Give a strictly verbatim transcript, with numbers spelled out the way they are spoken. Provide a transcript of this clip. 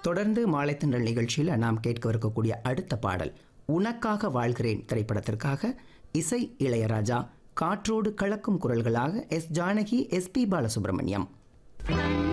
தொடர்ந்து மாலை திண்டல் நிகழ்ச்சியில் நாம் கேட்கவிருக்கக்கூடிய அடுத்த பாடல் உனக்காக வாழ்கிறேன் திரைப்படத்திற்காக இசை இளையராஜா, காற்றோடு கலக்கும் குரல்களாக S Janaki, S B Balasubramaniam.